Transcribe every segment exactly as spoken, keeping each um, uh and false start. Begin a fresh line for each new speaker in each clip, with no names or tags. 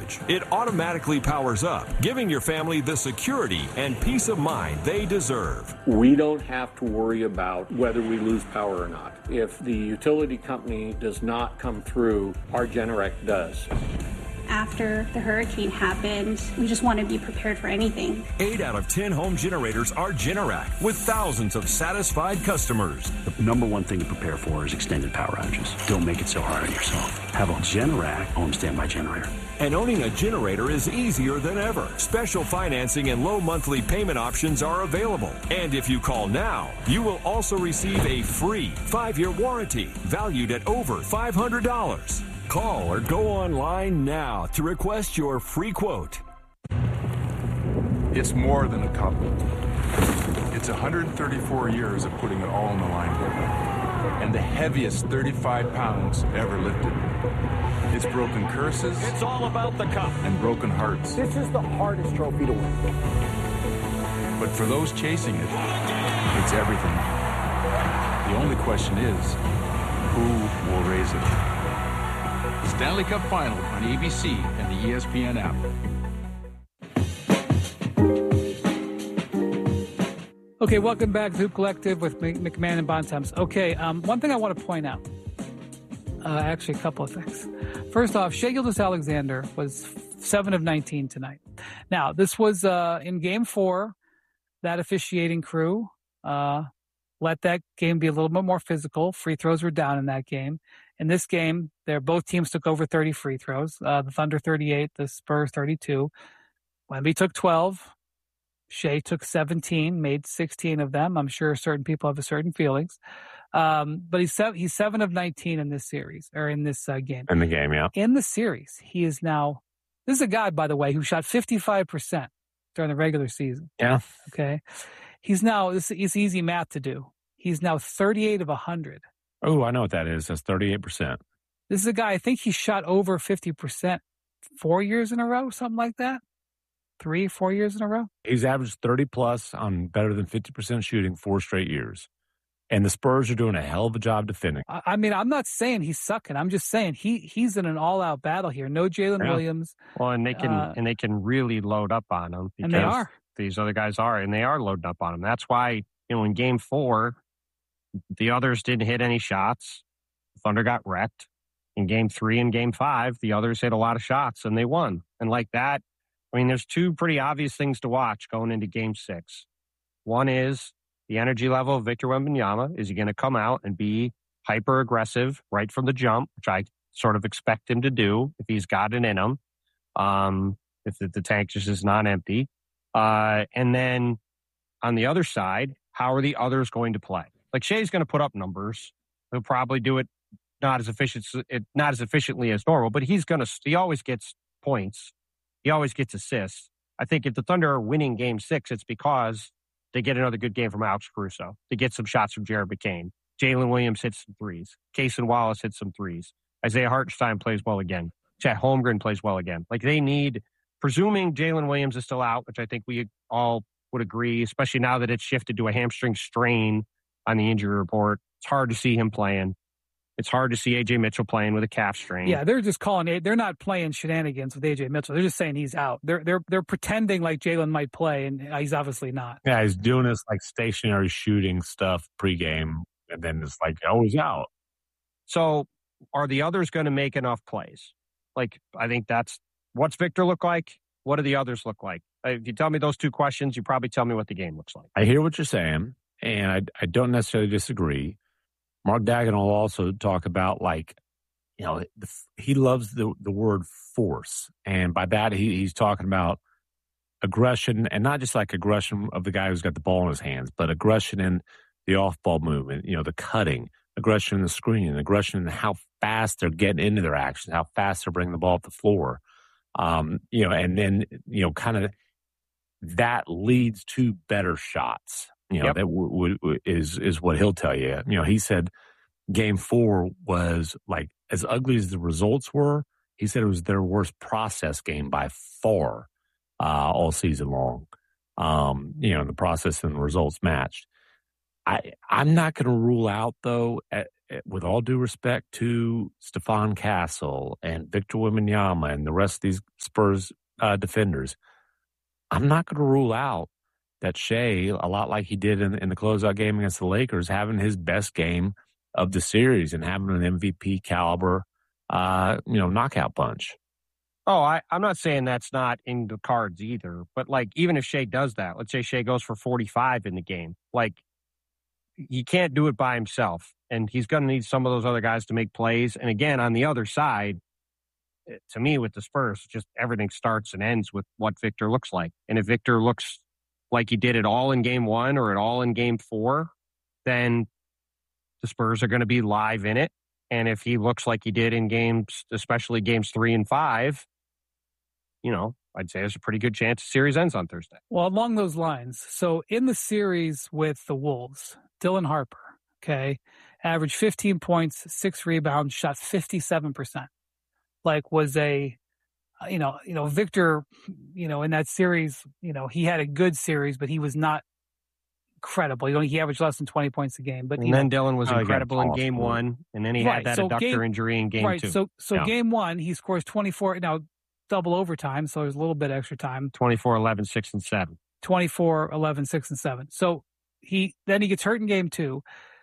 charge. It automatically powers up, giving your family the security and peace of mind they deserve.
We don't have to worry about whether we lose power or not. If the utility company does not come through, our Generac does.
After the hurricane happened, we just want to be prepared for anything.
Eight out of ten home generators are Generac, with thousands of satisfied customers.
The number one thing to prepare for is extended power outages. Don't make it so hard on yourself. Have a Generac home standby generator.
And owning a generator is easier than ever. Special financing and low monthly payment options are available. And if you call now, you will also receive a free five-year warranty valued at over five hundred dollars. Call or go online now to request your free quote.
It's more than a cup. It's one hundred thirty-four years of putting it all on the line. And the heaviest thirty-five pounds ever lifted. It's broken curses.
It's all about the cup.
And broken hearts.
This is the hardest trophy to win.
But for those chasing it, it's everything. The only question is, who will raise it? Stanley Cup Final on A B C and the E S P N app.
Okay, welcome back to Hoop Collective with McMahon and Bontemps. Okay, um, one thing I want to point out, uh, actually a couple of things. First off, Shai Gilgeous-Alexander was seven of nineteen tonight. Now, this was uh, in game four, that officiating crew uh, let that game be a little bit more physical. Free throws were down in that game. In this game, they're, both teams took over thirty free throws. Uh, the Thunder thirty-eight, the Spurs thirty-two. Wemby took twelve. Shai took seventeen, made sixteen of them. I'm sure certain people have a certain feelings. Um, but he's, seven, he's seven of nineteen in this series, or in this uh, game.
In the game, yeah.
In the series, he is now, this is a guy, by the way, who shot fifty-five percent during the regular season.
Yeah.
Okay. He's now, this is easy math to do. He's now thirty-eight of one hundred.
Oh, I know what that is. That's thirty-eight percent.
This is a guy, I think he shot over fifty percent four years in a row, something like that. Three, four years in a row.
He's averaged thirty plus on better than fifty percent shooting four straight years. And the Spurs are doing a hell of a job defending.
I, I mean, I'm not saying he's sucking. I'm just saying he he's in an all-out battle here. No Jalen yeah. Williams.
Well, and they can
uh,
and they can really load up on him.
And they are.
These other guys are, and they are loading up on him. That's why, you know, in game four, the others didn't hit any shots. Thunder got wrecked. In game three and game five, the others hit a lot of shots, and they won. And like that, I mean, there's two pretty obvious things to watch going into game six. One is the energy level of Victor Wembanyama. Is he going to come out and be hyper-aggressive right from the jump, which I sort of expect him to do if he's got it in him, um, if the, the tank just is not empty. Uh, and then on the other side, how are the others going to play? Like Shai's going to put up numbers. He'll probably do it not as efficient, not as efficiently as normal, but he's going to, he always gets points. He always gets assists. I think if the Thunder are winning game six, it's because they get another good game from Alex Caruso. They get some shots from Jared McCain. Jalen Williams hits some threes. Cason Wallace hits some threes. Isaiah Hartenstein plays well again. Chet Holmgren plays well again. Like they need, presuming Jalen Williams is still out, which I think we all would agree, especially now that it's shifted to a hamstring strain on the injury report. It's hard to see him playing. It's hard to see A J Mitchell playing with a calf strain.
Yeah, they're just calling it. They're not playing shenanigans with A J Mitchell. They're just saying he's out. They're they're they're pretending like Jalen might play, and he's obviously not.
Yeah, he's doing this like stationary shooting stuff pregame, and then it's like, oh, he's out.
So, are the others going to make enough plays? Like, I think that's what's Victor look like. What do the others look like? If you tell me those two questions, you probably tell me what the game looks like.
I hear what you're saying, and I I don't necessarily disagree. Mark Dagan will also talk about, like, you know, the, he loves the, the word force. And by that, he, he's talking about aggression, and not just like aggression of the guy who's got the ball in his hands, but aggression in the off-ball movement, you know, the cutting, aggression in the screening, aggression in how fast they're getting into their actions, how fast they're bringing the ball up the floor. Um, you know, and then, you know, kind of that leads to better shots. You know, yep. that w- w- is is what he'll tell you. You know, he said game four was like, as ugly as the results were, he said it was their worst process game by far uh, all season long. Um, you know, the process and the results matched. I, I'm not going to rule out, though, at, with all due respect to Stephon Castle and Victor Wembanyama and the rest of these Spurs uh, defenders, I'm not going to rule out that Shea, a lot like he did in, in the closeout game against the Lakers, having his best game of the series and having an M V P caliber, uh, you know, knockout punch.
Oh, I, I'm not saying that's not in the cards either. But, like, even if Shea does that, let's say Shea goes for forty-five in the game, like, he can't do it by himself. And he's going to need some of those other guys to make plays. And, again, on the other side, to me, with the Spurs, just everything starts and ends with what Victor looks like. And if Victor looks like he did it all in game one or it all in game four, then the Spurs are going to be live in it. And if he looks like he did in games, especially games three and five, you know, I'd say there's a pretty good chance the series ends on Thursday.
Well, along those lines, so in the series with the Wolves, Dylan Harper, okay, averaged fifteen points, six rebounds, shot fifty-seven percent. Like, was a, you know, you know, Victor, you know, in that series, you know, he had a good series, but he was not incredible. He only he averaged less than twenty points a game. But
and then
know,
Dylan was oh, incredible in game one, and then he
right,
had that
so
adductor
game,
injury in game
right,
two.
So, so
yeah.
game one, he scores twenty-four. Now, double overtime, so there's a little bit extra time.
twenty-four, eleven, six, and seven.
twenty-four, eleven, six, and seven. So he then he gets hurt in game two.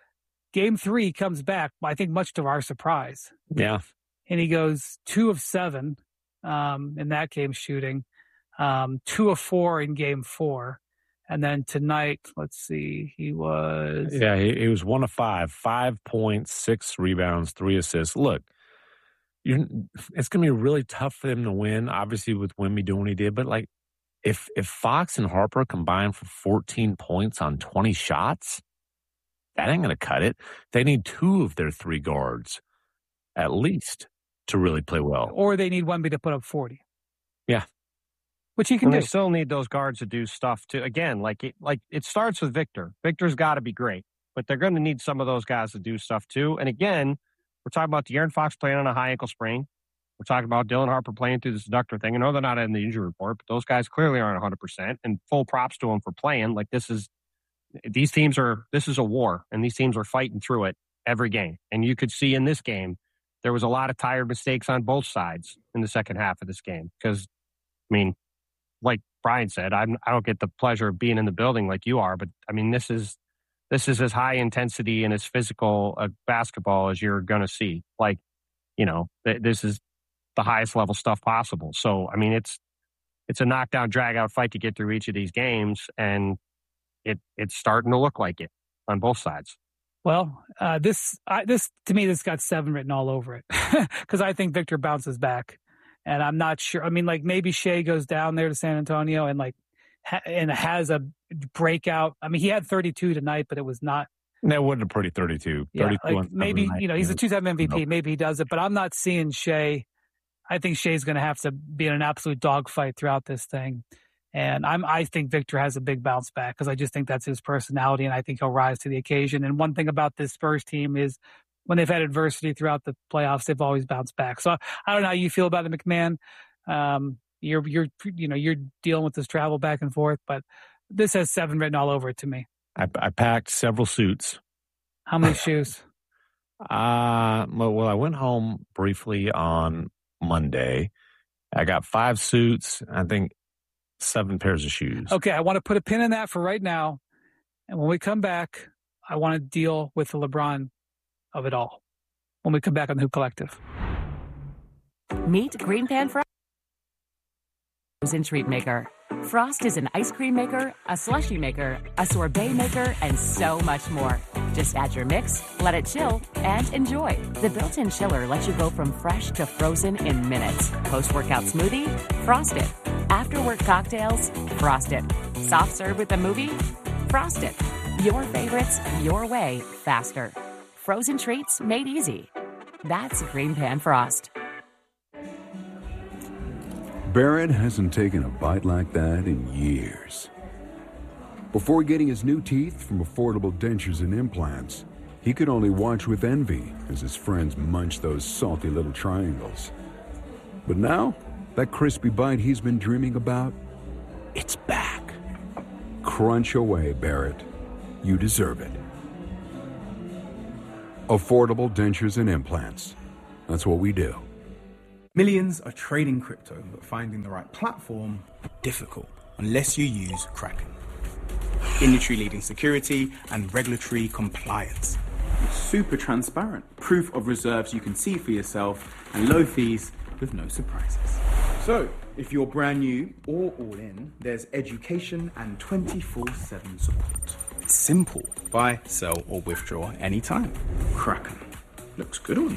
Game three comes back, I think, much to our surprise.
Yeah.
And he goes two of seven um, in that game shooting, um, two of four in game four. And then tonight, let's see, he was...
Yeah, he, he was one of five. Five points, six rebounds, three assists. Look, you're, it's going to be really tough for them to win, obviously, with Wemby doing what he did. But, like, if if Fox and Harper combine for fourteen points on twenty shots, that ain't going to cut it. They need two of their three guards, at least, to really play well.
Or they need Wemby to put up forty.
Yeah.
Which he can
and
do.
They still need those guards to do stuff, too. Again, like it, like it starts with Victor. Victor's got to be great. But they're going to need some of those guys to do stuff, too. And, again, we're talking about De'Aaron Fox playing on a high ankle sprain. We're talking about Dylan Harper playing through this adductor thing. I know they're not in the injury report, but those guys clearly aren't one hundred percent. And full props to them for playing. Like, this is – these teams are – this is a war, and these teams are fighting through it every game. And you could see in this game, there was a lot of tired mistakes on both sides in the second half of this game. Because, I mean, like Brian said, I'm, I don't get the pleasure of being in the building like you are, but, I mean, this is this is as high intensity and as physical a basketball as you're going to see. Like, you know, th- this is the highest level stuff possible. So, I mean, it's it's a knockdown, drag-out fight to get through each of these games, and it it's starting to look like it on both sides.
Well, uh, this I, this to me, this got seven written all over it because I think Victor bounces back, and I'm not sure. I mean, like maybe Shea goes down there to San Antonio and like ha- and has a breakout. I mean, he had thirty-two tonight, but it was not.
That wasn't a pretty thirty-two.
Yeah,
thirty-two
like maybe you know he's a two-time M V P. Nope. Maybe he does it, but I'm not seeing Shea. I think Shea's going to have to be in an absolute dogfight throughout this thing. And I'm, I think Victor has a big bounce back because I just think that's his personality, and I think he'll rise to the occasion. And one thing about this Spurs team is when they've had adversity throughout the playoffs, they've always bounced back. So I don't know how you feel about it, McMahon. Um, you're, you're, you know, you're dealing with this travel back and forth, but this has seven written all over it to me.
I, I packed several suits.
How many shoes?
Uh, well, I went home briefly on Monday. I got five suits. I think seven pairs of shoes.
Okay, I want to put a pin in that for right now. And when we come back, I want to deal with the LeBron of it all. When we come back on the Hoop Collective.
Meet Green Pan Frost Frozen Treat Maker. Frost is an ice cream maker, a slushie maker, a sorbet maker, and so much more. Just add your mix, let it chill, and enjoy. The built-in chiller lets you go from fresh to frozen in minutes. Post-workout smoothie? Frosted. After-work cocktails? Frosted. Soft serve with a movie? Frosted. Your favorites, your way, faster. Frozen treats made easy. That's Green Pan Frost.
Barrett hasn't taken a bite like that in years. Before getting his new teeth from affordable dentures and implants, he could only watch with envy as his friends munched those salty little triangles. But now, that crispy bite he's been dreaming about, it's back. Crunch away, Barrett. You deserve it. Affordable dentures and implants. That's what we do.
Millions are trading crypto, but finding the right platform, difficult, unless you use Kraken. Industry-leading security and regulatory compliance. It's super transparent, proof of reserves you can see for yourself, and low fees with no surprises. So, if you're brand new or all in, there's education and twenty-four seven support. It's simple. Buy, sell, or withdraw anytime. Kraken. Looks good on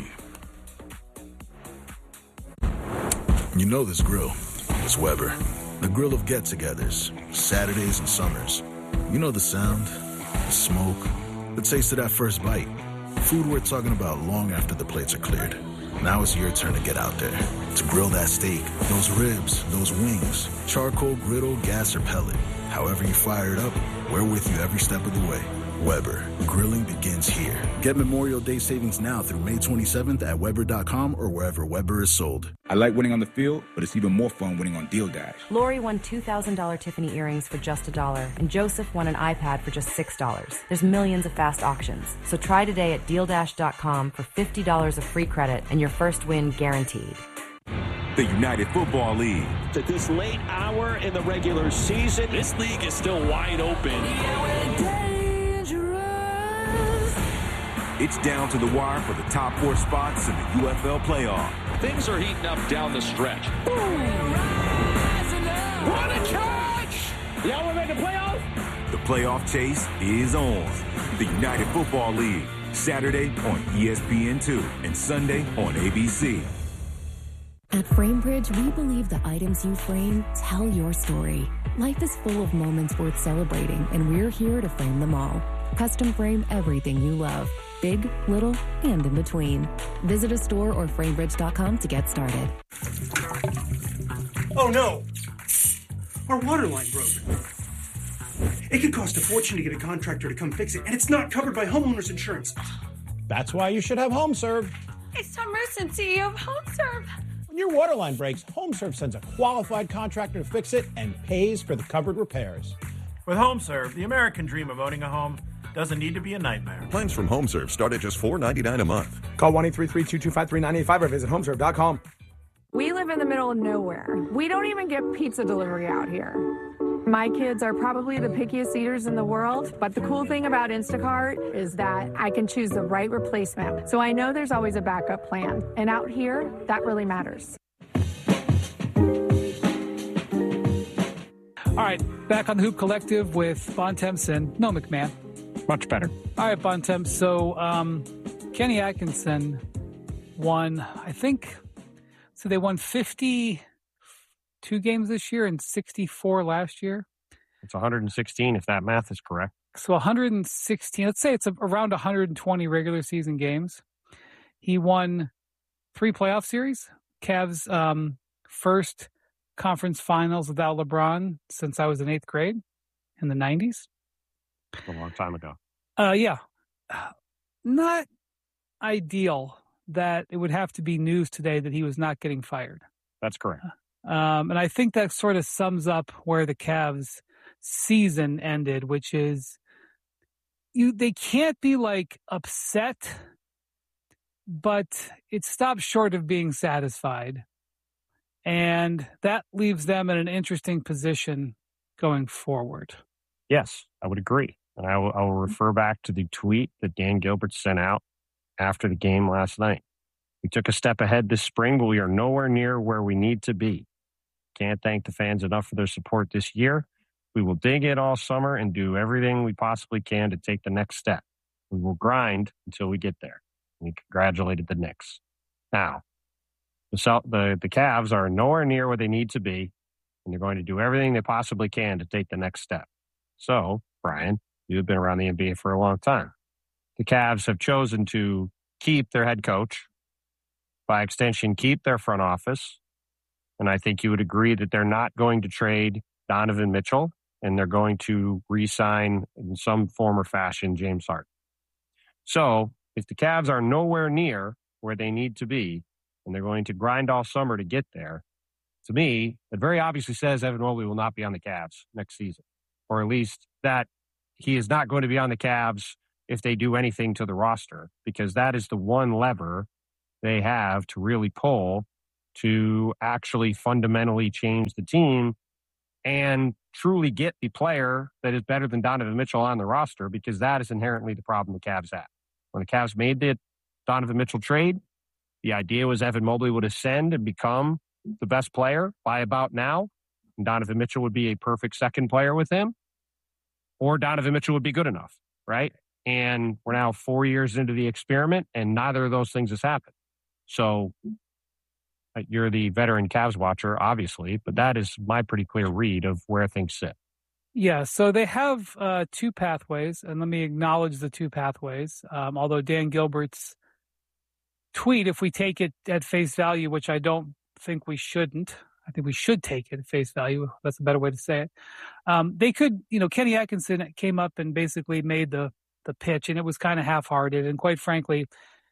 you.
You know this grill. It's Weber. The grill of get-togethers, Saturdays and summers. You know the sound, the smoke, the taste of that first bite. Food we're talking about long after the plates are cleared. Now it's your turn to get out there, to grill that steak, those ribs, those wings, charcoal, griddle, gas, or pellet. However you fire it up, we're with you every step of the way. Weber, grilling begins here. Get Memorial Day savings now through May twenty-seventh at Weber dot com or wherever Weber is sold.
I like winning on the field, but it's even more fun winning on Deal Dash.
Lori won two thousand dollars Tiffany earrings for just a dollar, and Joseph won an iPad for just six dollars. There's millions of fast auctions, so try today at Deal Dash dot com for fifty dollars of free credit and your first win guaranteed.
The United Football League.
At this late hour in the regular season, this league is still wide open.
It's down to the wire for the top four spots in the U F L playoff.
Things are heating up down the stretch. Boom! What a catch! Y'all want to make the playoffs?
The playoff chase is on. The United Football League, Saturday on E S P N two and Sunday on A B C.
At FrameBridge, we believe the items you frame tell your story. Life is full of moments worth celebrating, and we're here to frame them all. Custom frame everything you love, big, little, and in between. Visit a store or framebridge dot com to get started.
Oh no! Our water line broke. It could cost a fortune to get a contractor to come fix it, and it's not covered by homeowners insurance.
That's why you should have HomeServe.
It's Tom Merson, C E O of HomeServe.
When your water line breaks, HomeServe sends a qualified contractor to fix it and pays for the covered repairs.
With HomeServe, the American dream of owning a home doesn't need to be a nightmare.
Plans from HomeServe start at just four dollars and ninety-nine cents a month.
Call one eight three three, two two five, three nine eight five or visit homeserve dot com.
We live in the middle of nowhere. We don't even get pizza delivery out here. My kids are probably the pickiest eaters in the world, but the cool thing about Instacart is that I can choose the right replacement. So I know there's always a backup plan. And out here, that really matters.
All right, back on the Hoop Collective with Bontemps, no McMahon.
Much better.
All right, Bontemps. So um, Kenny Atkinson won, I think, so they won fifty-two games this year and sixty-four last year.
It's one hundred sixteen if that math is correct.
So one hundred sixteen, let's say it's around one hundred twenty regular season games. He won three playoff series. Cavs um, first conference finals without LeBron since I was in eighth grade in the nineties.
A long time ago.
Uh, yeah. Not ideal that it would have to be news today that he was not getting fired.
That's correct.
Um, and I think that sort of sums up where the Cavs season ended, which is you they can't be like upset, but it stops short of being satisfied. And that leaves them in an interesting position going forward.
Yes, I would agree. And I will, I will refer back to the tweet that Dan Gilbert sent out after the game last night. We took a step ahead this spring, but we are nowhere near where we need to be. Can't thank the fans enough for their support this year. We will dig in all summer and do everything we possibly can to take the next step. We will grind until we get there. We congratulated the Knicks. Now, the, the, the Cavs are nowhere near where they need to be, and they're going to do everything they possibly can to take the next step. So, Brian, you have been around the N B A for a long time. The Cavs have chosen to keep their head coach, by extension, keep their front office. And I think you would agree that they're not going to trade Donovan Mitchell, and they're going to re-sign in some form or fashion James Harden. So if the Cavs are nowhere near where they need to be, and they're going to grind all summer to get there, to me, it very obviously says Evan Mobley will not be on the Cavs next season, or at least that he is not going to be on the Cavs if they do anything to the roster, because that is the one lever they have to really pull to actually fundamentally change the team and truly get the player that is better than Donovan Mitchell on the roster, because that is inherently the problem the Cavs have. When the Cavs made the Donovan Mitchell trade, the idea was Evan Mobley would ascend and become the best player by about now, and Donovan Mitchell would be a perfect second player with him, or Donovan Mitchell would be good enough, right? And we're now four years into the experiment, and neither of those things has happened. So you're the veteran Cavs watcher, obviously, but that is my pretty clear read of where things sit.
Yeah, so they have uh, two pathways, and let me acknowledge the two pathways. Um, although Dan Gilbert's tweet, if we take it at face value, which I don't think we shouldn't, I think we should take it at face value. That's a better way to say it. Um, they could, you know, Kenny Atkinson came up and basically made the the pitch, and it was kind of half-hearted. And quite frankly,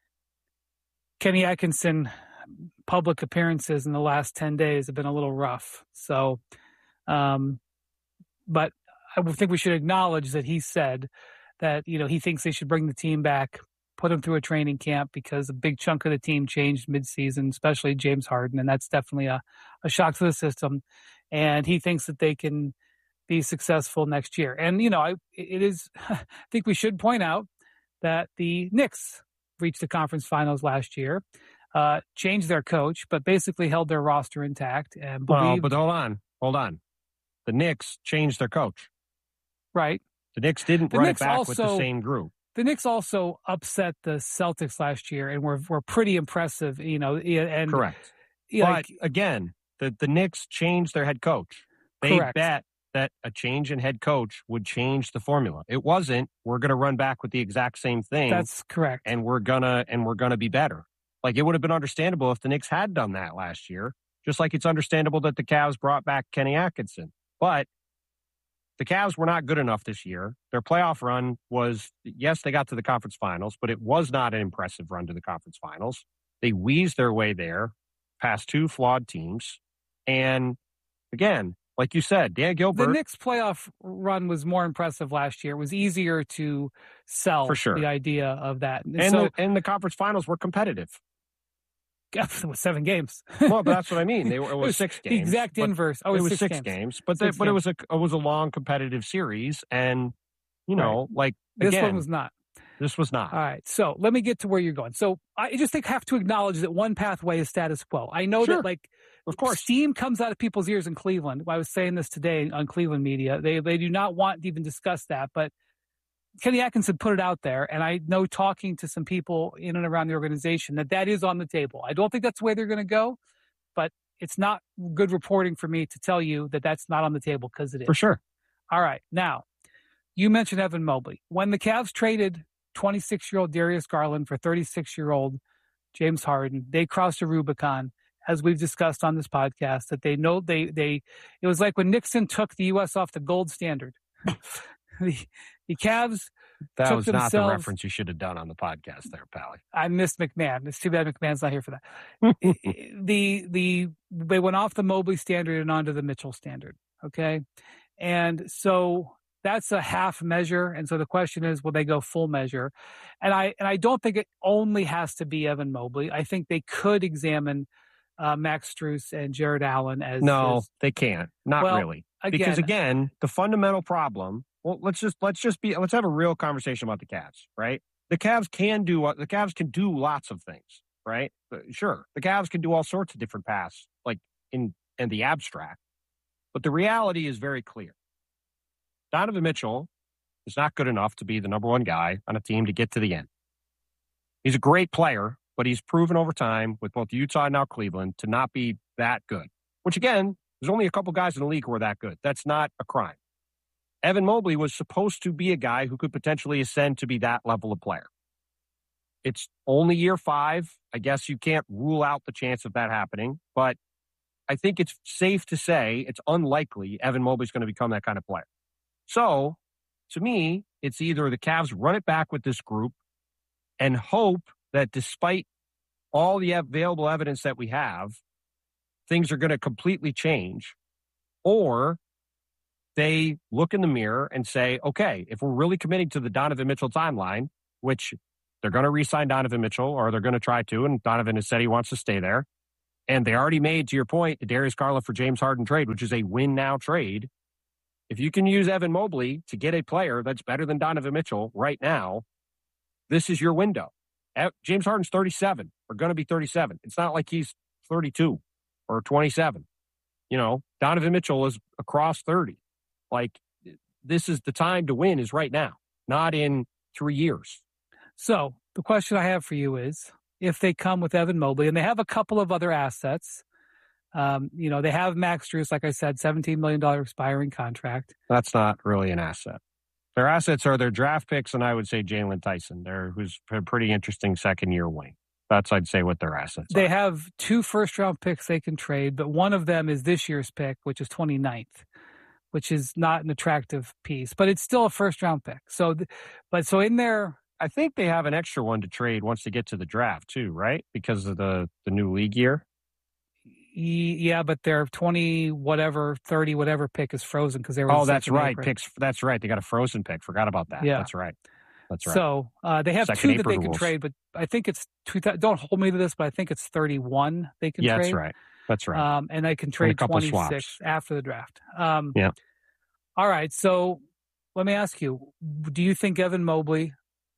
Kenny Atkinson public appearances in the last ten days have been a little rough. So, um, but I think we should acknowledge that he said that, you know, he thinks they should bring the team back, put him through a training camp, because a big chunk of the team changed midseason, especially James Harden. And that's definitely a, a shock to the system. And he thinks that they can be successful next year. And, you know, I, it is, I think we should point out that the Knicks reached the conference finals last year, uh, changed their coach, but basically held their roster intact. And believed,
well, but hold on, hold on. The Knicks changed their coach.
Right.
The Knicks didn't
the
run
Knicks
it back
also,
with the same group.
The Knicks also upset the Celtics last year and were were pretty impressive, you know. And
correct.
Like,
but again, the, the Knicks changed their head coach. They
correct.
bet that a change in head coach would change the formula. It wasn't, we're going to run back with the exact same thing.
That's correct.
And we're gonna and we're gonna be better. Like, it would have been understandable if the Knicks had done that last year, just like it's understandable that the Cavs brought back Kenny Atkinson. But the Cavs were not good enough this year. Their playoff run was, yes, they got to the conference finals, but it was not an impressive run to the conference finals. They wheezed their way there past two flawed teams. And again, like you said, Dan Gilbert.
The Knicks playoff run was more impressive last year. It was easier to sell
for sure.
the idea of that.
And,
so,
the, and the conference finals were competitive.
It was seven games.
Well, but that's what I mean. They were, it was,
it was
six
the
games.
The exact inverse. Oh,
it was
six,
six
games.
games. But
six
the, but
games.
it was a it was a long competitive series, and you know,
right.
like
this
again,
one was not.
This was not.
All right. So let me get to where you're going. So I just think have to acknowledge that one pathway is status quo. I know
sure.
that, like,
of course,
steam comes out of people's ears in Cleveland. I was saying this today on Cleveland media. They they do not want to even discuss that, but Kenny Atkinson put it out there, and I know talking to some people in and around the organization that that is on the table. I don't think that's the way they're going to go, but it's not good reporting for me to tell you that that's not on the table, because it is.
For sure.
All right. Now, you mentioned Evan Mobley. When the Cavs traded twenty-six-year-old Darius Garland for thirty-six-year-old James Harden, they crossed a Rubicon, as we've discussed on this podcast, that they know they they it was like when Nixon took the U S off the gold standard. the, the Cavs
that
took
was
themselves,
not the reference you should have done on the podcast there, Pally.
I missed McMahon. It's too bad McMahon's not here for that. the the they went off the Mobley standard and onto the Mitchell standard. Okay, and so that's a half measure. And so the question is, will they go full measure? And I and I don't think it only has to be Evan Mobley. I think they could examine uh, Max Strus and Jared Allen as
no,
as,
they can't. Not
well,
really,
again,
because again, the fundamental problem. Well, let's just let's just be let's have a real conversation about the Cavs, right? The Cavs can do what the Cavs can do lots of things, right? Sure, the Cavs can do all sorts of different paths, like in in the abstract, but the reality is very clear. Donovan Mitchell is not good enough to be the number one guy on a team to get to the end. He's a great player, but he's proven over time with both Utah and now Cleveland to not be that good. Which again, there's only a couple guys in the league who are that good. That's not a crime. Evan Mobley was supposed to be a guy who could potentially ascend to be that level of player. It's only year five. I guess you can't rule out the chance of that happening, but I think it's safe to say it's unlikely Evan Mobley's going to become that kind of player. So, to me, it's either the Cavs run it back with this group and hope that despite all the available evidence that we have, things are going to completely change, or they look in the mirror and say, okay, if we're really committing to the Donovan Mitchell timeline, which they're going to re-sign Donovan Mitchell, or they're going to try to, and Donovan has said he wants to stay there. And they already made, to your point, the Darius Garland for James Harden trade, which is a win-now trade. If you can use Evan Mobley to get a player that's better than Donovan Mitchell right now, this is your window. James Harden's thirty-seven, or going to be thirty-seven. It's not like he's thirty-two or twenty-seven. You know, Donovan Mitchell is across thirty. Like, this is the time to win is right now, not in three years.
So the question I have for you is, if they come with Evan Mobley, and they have a couple of other assets, um, you know, they have Max Strus, like I said, seventeen million dollars expiring contract.
That's not really an asset. Their assets are their draft picks, and I would say Jalen Tyson, there, who's a pretty interesting second-year wing. That's, I'd say, what their assets
They
are.
have two first-round picks they can trade, but one of them is this year's pick, which is twenty-ninth, which is not an attractive piece, but it's still a first-round pick. So, but so in there,
I think they have an extra one to trade once they get to the draft, too, right? Because of the, the new league year.
Yeah, but their twenty whatever, thirty whatever pick is frozen because they were.
Oh, that's right. Picks. That's right. They got a frozen pick. Forgot about that.
Yeah,
that's right. That's right.
So uh, they have
Second
two that they
rules.
can trade, but I think it's two. Don't hold me to this, but I think it's thirty-one they can
yeah,
trade.
that's right. That's right.
Um, and they can trade twenty-six
swaps.
after the draft. Um,
yeah.
All right. So let me ask you: do you think Evan Mobley,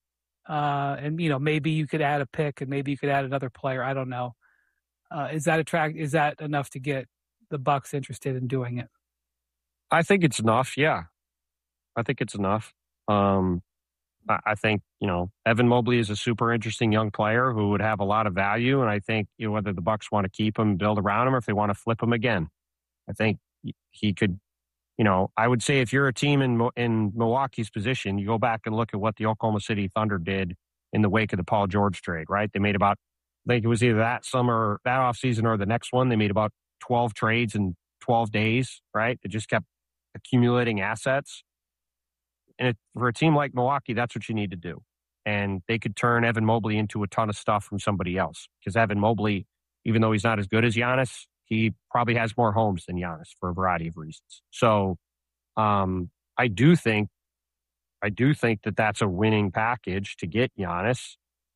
uh, and you know, maybe you could add a pick, and maybe you could add another player? I don't know. Uh, is that attract? Is that enough to get the Bucks interested in doing it?
I think it's enough. Yeah, I think it's enough. Um, I, I think you know Evan Mobley is a super interesting young player who would have a lot of value, and I think you know whether the Bucks want to keep him, build around him, or if they want to flip him again, I think he could. You know, I would say if you're a team in in Milwaukee's position, you go back and look at what the Oklahoma City Thunder did in the wake of the Paul George trade. Right, they made about. I think it was either that summer, that offseason, or the next one. They made about twelve trades in twelve days, right? They just kept accumulating assets. And it, for a team like Milwaukee, that's what you need to do. And they could turn Evan Mobley into a ton of stuff from somebody else. Because Evan Mobley, even though he's not as good as Giannis, he probably has more homes than Giannis for a variety of reasons. So um, I do think, I do think that that's a winning package to get Giannis.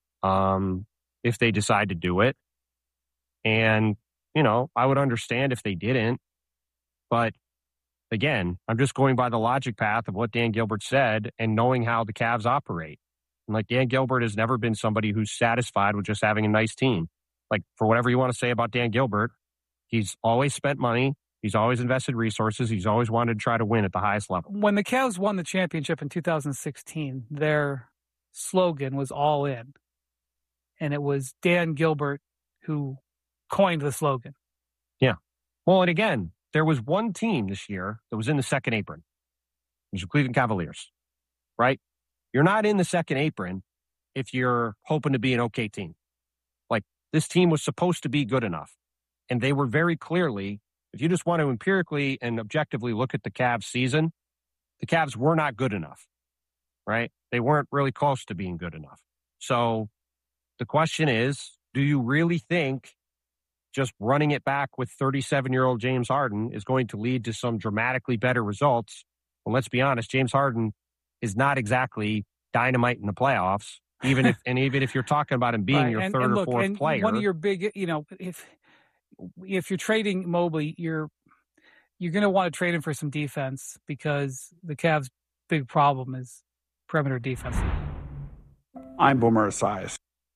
Um, if they decide to do it. And, you know, I would understand if they didn't. But again, I'm just going by the logic path of what Dan Gilbert said and knowing how the Cavs operate. And like Dan Gilbert has never been somebody who's satisfied with just having a nice team. Like for whatever you want to say about Dan Gilbert, he's always spent money. He's always invested resources. He's always wanted to try to win at the highest level.
When the Cavs won the championship in two thousand sixteen, their slogan was all in. And it was Dan Gilbert who coined the slogan.
Yeah. Well, and again, there was one team this year that was in the second apron. It was the Cleveland Cavaliers, right? You're not in the second apron if you're hoping to be an okay team. Like, this team was supposed to be good enough. And they were very clearly, if you just want to empirically and objectively look at the Cavs season, the Cavs were not good enough, right? They weren't really close to being good enough. So, the question is, do you really think just running it back with thirty-seven-year-old James Harden is going to lead to some dramatically better results? Well, let's be honest, James Harden is not exactly dynamite in the playoffs, even if and even if you're talking about him being
right.
your
and,
third
and
or
look,
fourth
and
player.
One of your big, you know, if if you're trading Mobley, you're you're going to want to trade him for some defense because the Cavs' big problem is perimeter defense.
I'm Boomer Esiason.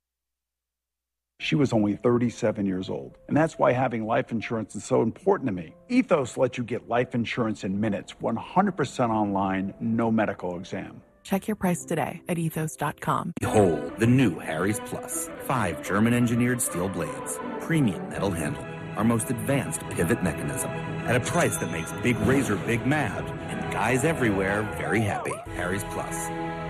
She was only thirty-seven years old, and that's why having life insurance is so important to me. Ethos lets you get life insurance in minutes, one hundred percent online, no medical exam.
Check your price today at ethos dot com.
Behold, the new Harry's Plus. Five German-engineered steel blades, premium metal handle, our most advanced pivot mechanism, at a price that makes Big Razor big mad, and guys everywhere very happy. Harry's Plus.